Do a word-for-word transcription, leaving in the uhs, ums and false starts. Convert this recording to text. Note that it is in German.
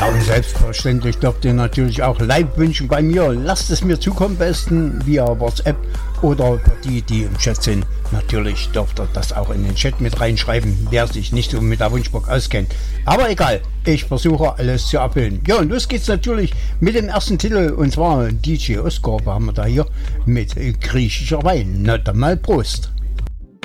und selbstverständlich dürft ihr natürlich auch Live-Wünschen bei mir. Lasst es mir zukommen, besten via WhatsApp oder die, die im Chat sind. Natürlich dürft ihr das auch in den Chat mit reinschreiben, wer sich nicht so mit der Wunschbox auskennt. Aber egal, ich versuche alles zu abbilden. Ja, und los geht's natürlich mit dem ersten Titel, und zwar D J Oscar haben wir da hier mit griechischer Wein. Na dann mal Prost!